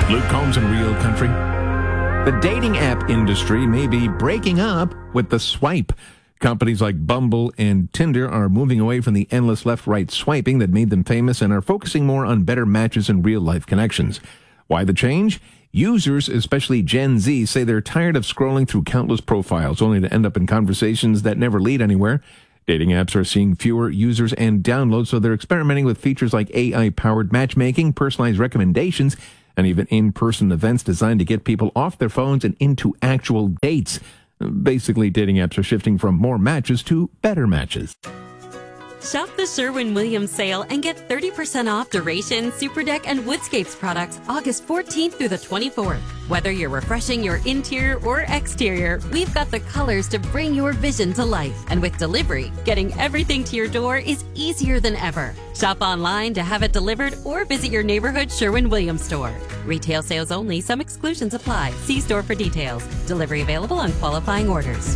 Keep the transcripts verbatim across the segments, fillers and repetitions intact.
Luke Combs in Real Country. The dating app industry may be breaking up with the swipe. Companies like Bumble and Tinder are moving away from the endless left-right swiping that made them famous and are focusing more on better matches and real-life connections. Why the change? Users, especially Gen Z, say they're tired of scrolling through countless profiles only to end up in conversations that never lead anywhere. Dating apps are seeing fewer users and downloads, so they're experimenting with features like A I-powered matchmaking, personalized recommendations, and even in-person events designed to get people off their phones and into actual dates. Basically, dating apps are shifting from more matches to better matches. Shop the Sherwin-Williams sale and get thirty percent off Duration, Superdeck, and Woodscapes products August fourteenth through the twenty-fourth. Whether you're refreshing your interior or exterior, we've got the colors to bring your vision to life. And with delivery, getting everything to your door is easier than ever. Shop online to have it delivered or visit your neighborhood Sherwin-Williams store. Retail sales only. Some exclusions apply. See store for details. Delivery available on qualifying orders.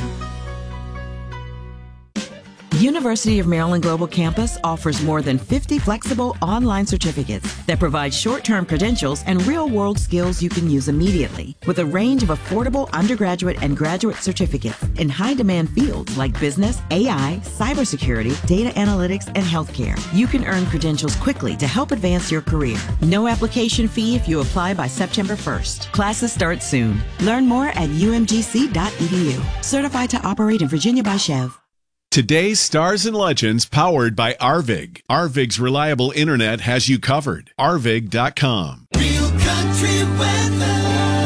University of Maryland Global Campus offers more than fifty flexible online certificates that provide short-term credentials and real-world skills you can use immediately. With a range of affordable undergraduate and graduate certificates in high-demand fields like business, A I, cybersecurity, data analytics, and healthcare, you can earn credentials quickly to help advance your career. No application fee if you apply by September first. Classes start soon. Learn more at u m g c dot e d u. Certified to operate in Virginia by Chev. Today's Stars and Legends powered by Arvig. Arvig's reliable internet has you covered. arvig dot com. Real country weather.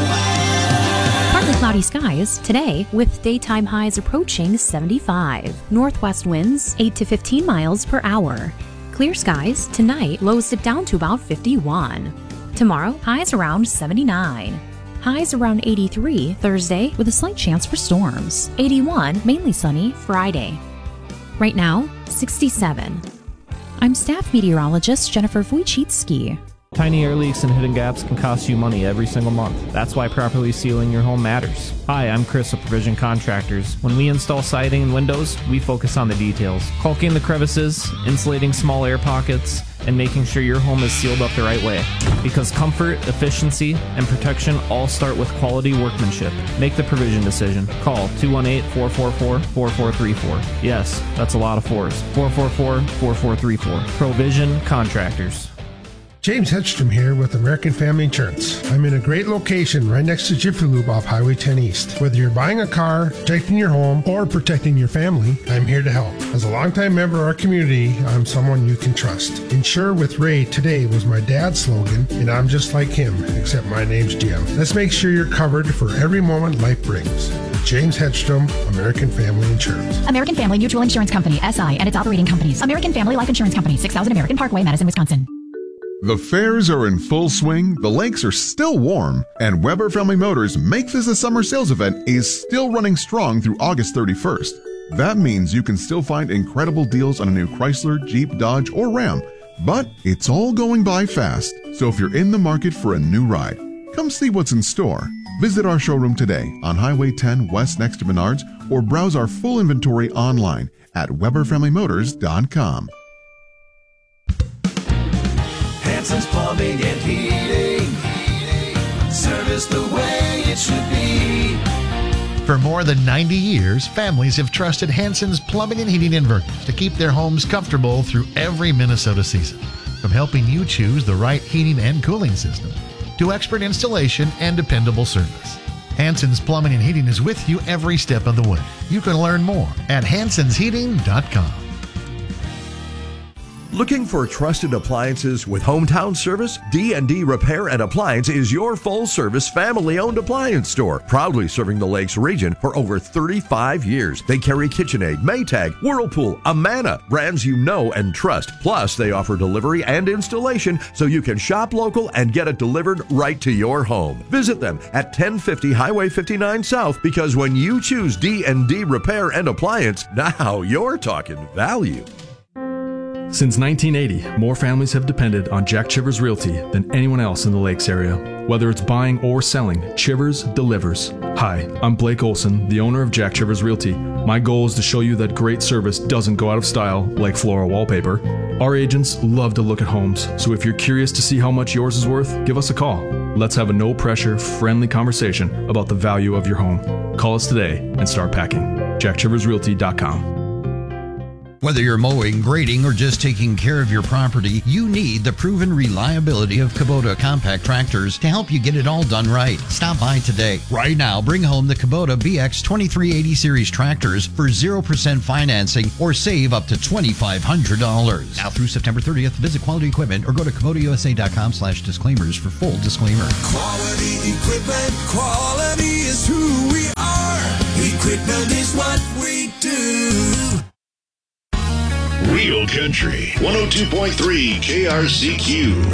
Partly cloudy skies today with daytime highs approaching seventy-five. Northwest winds eight to fifteen miles per hour. Clear skies tonight, lows dip down to about fifty-one. Tomorrow, highs around seventy-nine. Highs around eighty-three Thursday with a slight chance for storms. eighty-one, mainly sunny Friday. Right now, sixty-seven. I'm staff meteorologist Jennifer Wojcicki. Tiny air leaks and hidden gaps can cost you money every single month. That's why properly sealing your home matters. Hi, I'm Chris of Provision Contractors. When we install siding and windows, we focus on the details. Caulking the crevices, insulating small air pockets, and making sure your home is sealed up the right way. Because comfort, efficiency, and protection all start with quality workmanship. Make the Provision decision. Call two one eight, four four four, four four three four. Yes, that's a lot of fours. four four four, four four three four. Provision Contractors. James Hedstrom here with American Family Insurance. I'm in a great location right next to Jiffy Lube off Highway ten East. Whether you're buying a car, protecting your home, or protecting your family, I'm here to help. As a longtime member of our community, I'm someone you can trust. Insure with Ray today was my dad's slogan, and I'm just like him, except my name's Jim. Let's make sure you're covered for every moment life brings. James Hedstrom, American Family Insurance. American Family Mutual Insurance Company, S I, and its operating companies. American Family Life Insurance Company, six thousand American Parkway, Madison, Wisconsin. The fairs are in full swing, the lakes are still warm, and Weber Family Motors Make This a Summer sales event is still running strong through August thirty-first. That means you can still find incredible deals on a new Chrysler, Jeep, Dodge, or Ram. But it's all going by fast, so if you're in the market for a new ride, come see what's in store. Visit our showroom today on Highway ten West next to Menards, or browse our full inventory online at weber family motors dot com. Hanson's Plumbing and Heating. Service the way it should be. For more than ninety years, families have trusted Hanson's Plumbing and Heating inverters to keep their homes comfortable through every Minnesota season. From helping you choose the right heating and cooling system to expert installation and dependable service, Hanson's Plumbing and Heating is with you every step of the way. You can learn more at hansons heating dot com. Looking for trusted appliances with hometown service? D and D Repair and Appliance is your full-service, family-owned appliance store, proudly serving the Lakes region for over thirty-five years. They carry KitchenAid, Maytag, Whirlpool, Amana, brands you know and trust. Plus, they offer delivery and installation so you can shop local and get it delivered right to your home. Visit them at ten fifty Highway fifty-nine South, because when you choose D and D Repair and Appliance, now you're talking value. Since nineteen eighty, more families have depended on Jack Chivers Realty than anyone else in the Lakes area. Whether it's buying or selling, Chivers delivers. Hi, I'm Blake Olson, the owner of Jack Chivers Realty. My goal is to show you that great service doesn't go out of style like floral wallpaper. Our agents love to look at homes, so if you're curious to see how much yours is worth, give us a call. Let's have a no-pressure, friendly conversation about the value of your home. Call us today and start packing. Jack Chivers Realty dot com. Whether you're mowing, grading, or just taking care of your property, you need the proven reliability of Kubota compact tractors to help you get it all done right. Stop by today. Right now, bring home the Kubota B X twenty-three eighty series tractors for zero percent financing or save up to twenty-five hundred dollars. Now through September thirtieth, visit Quality Equipment or go to Kubota U S A dot com slash disclaimers for full disclaimer. Quality equipment, quality is who we are. Equipment is what we do. Real Country one oh two point three K R C Q.